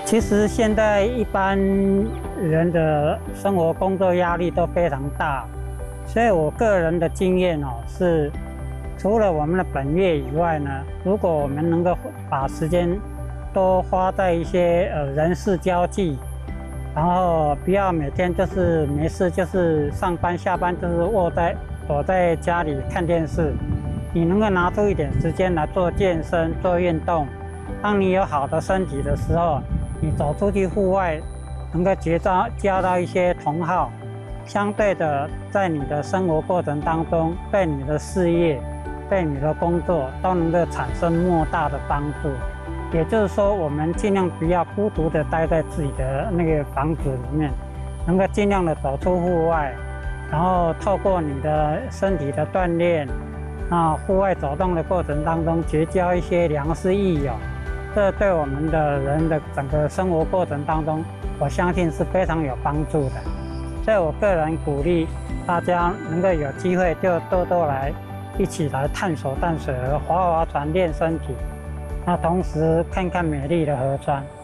其实现在一般人的生活工作压力都非常大，所以我个人的经验是，除了我们的本业以外呢，如果我们能够把时间多花在一些人事交际，然后不要每天就是没事就是上班下班就是躲在家里看电视，你能够拿出一点时间来做健身做运动，当你有好的身体的时候，你走出去户外，能够交到一些同好，相对的，在你的生活过程当中，对你的事业、对你的工作都能够产生莫大的帮助。也就是说，我们尽量不要孤独的待在自己的那个房子里面，能够尽量的走出户外，然后透过你的身体的锻炼，户外走动的过程当中结交一些良师益友。这对我们的人的整个生活过程当中，我相信是非常有帮助的。所以我个人鼓励大家能够有机会就多来一起来探索淡水河，划划船练身体，同时看看美丽的河川。